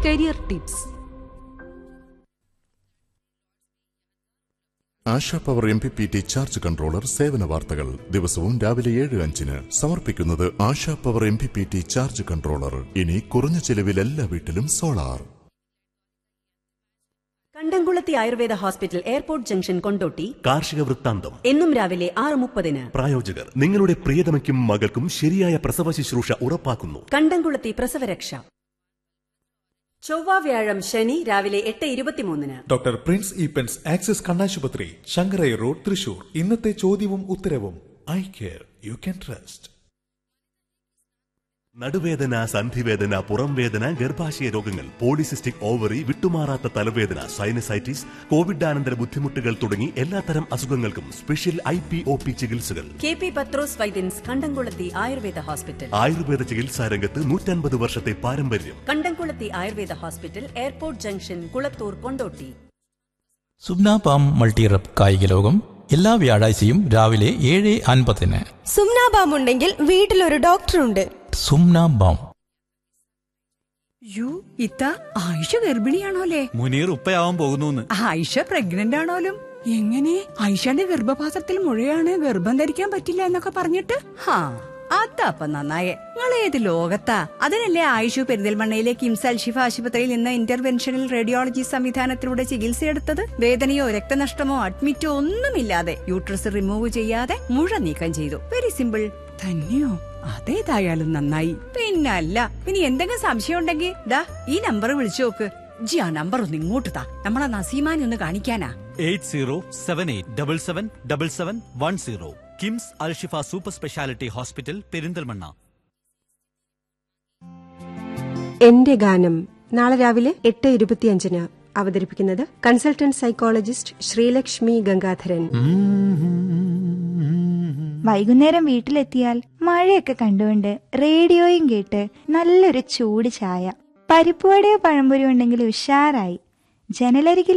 Career tips. ASHA power MPPT charge controller സേവന വാർത്തകൾ ദിവസവും രാവിലെ 7:05 സമർപ്പിക്കുന്നത് ASHA power MPPT charge controller. ഇനി കുറഞ്ഞ ചെലവിൽ എല്ലാ വീട്ടിലും സോളാർ. കണ്ടംകുളത്തി Ayurveda hospital, airport junction, Kondotty. കാർഷിക വൃത്താന്തം എന്നും രാവിലെ 6:30. പ്രായോജകർ നിങ്ങളുടെ പ്രിയതമയ്ക്കും മകൾക്കും ശരിയായ പ്രസവ ശുശ്രൂഷ ഉറപ്പാക്കുന്നു. കണ്ടംകുളത്തി പ്രസവരക്ഷ. ചൊവ്വ, വ്യാഴം, ശനി രാവിലെ 8:23. ഡോക്ടർ പ്രിൻസ് ഈപ്പൻസ് ആക്സിസ് കണ്ണാശുപത്രി, ശങ്കരയ്യ റോഡ്, തൃശൂർ. ഇന്നത്തെ ചോദ്യവും ഉത്തരവും. Eye care you can trust. നടുവേദന, സന്ധിവേദന, പുറംവേദന, ഗർഭാശയ രോഗങ്ങൾ, പോളിസിസ്റ്റിക് ഓവറി, വിട്ടുമാറാത്ത തലവേദന, സൈനസൈറ്റിസ്, കോവിഡാനന്തര ബുദ്ധിമുട്ടുകൾ തുടങ്ങി എല്ലാത്തരം അസുഖങ്ങൾക്കും സ്പെഷ്യൽ IPOP ചികിത്സകൾ. KP പത്രോസ് വൈദ്യൻസ്, കണ്ടംകുളത്തി ആയുർവേദ ഹോസ്പിറ്റൽ. ആയുർവേദ ചികിത്സാ രംഗത്ത് 150 വർഷത്തെ പാരമ്പര്യം. കണ്ടംകുളത്തി Ayurveda hospital, airport junction, Kulathur, Kondotty. സുബ്ന palm മൾട്ടിറപ്പ് കായിക ലോകം എല്ലാ വ്യാഴാഴ്ചയും രാവിലെ 7:50. സുംന ബാം ഉണ്ടെങ്കിൽ വീട്ടിലൊരു ഡോക്ടറുണ്ട്. സുംന ബാം. ഇത്ത ആയിഷ ഗർഭിണിയാണോലേ? മുനീർ ഉപ്പയാവാൻ പോകുന്നു. ആയിഷ പ്രഗ്നന്റ് ആണോലും. എങ്ങനെ? ആയിഷയുടെ ഗർഭപാത്രത്തിൽ മുഴയാണ്, ഗർഭം ധരിക്കാൻ പറ്റില്ല എന്നൊക്കെ പറഞ്ഞിട്ട്. അതപ്പ നന്നായേ. നിങ്ങളേത് ലോകത്താ? അതിനല്ലേ ആയിഷു പെരിന്തൽമണ്ണയിലെ കിംസ് അൽഷിഫ ആശുപത്രിയിൽ നിന്ന് ഇന്റർവെൻഷണൽ റേഡിയോളജി സംവിധാനത്തിലൂടെ ചികിത്സയെടുത്തത്. വേദനയോ രക്തനഷ്ടമോ അഡ്മിറ്റോ ഒന്നുമില്ലാതെ യൂട്രസ് റിമൂവ് ചെയ്യാതെ മുഴ നീക്കം ചെയ്തു. Very simple. തന്നെയോ? അതേതായാലും നന്നായി. പിന്നല്ല, ഇനി എന്തെങ്കിലും സംശയം ഉണ്ടെങ്കിൽ ദാ ഈ നമ്പർ വിളിച്ചു നോക്ക്. ജി ആ നമ്പർ ഒന്ന് ഇങ്ങോട്ട് താ, നമ്മളെ നസീമാനെ ഒന്ന് കാണിക്കാനാ. 8078777710. KIMS Alshifa super speciality hospital, Perinthalmanna. എന്റെ ഗാനം നാളെ രാവിലെ 8:25 അവതരിപ്പിക്കുന്നത് കൺസൾട്ടന്റ് സൈക്കോളജിസ്റ്റ് ശ്രീലക്ഷ്മി ഗംഗാധരൻ. വൈകുന്നേരം വീട്ടിലെത്തിയാൽ മഴയൊക്കെ കണ്ടുകൊണ്ട് റേഡിയോയും കേട്ട് നല്ലൊരു ചൂട് ചായ, പരിപ്പുവടയോ പഴംപൊരിയോ ഉണ്ടെങ്കിൽ ഉഷാറായി. ജനലരികിൽ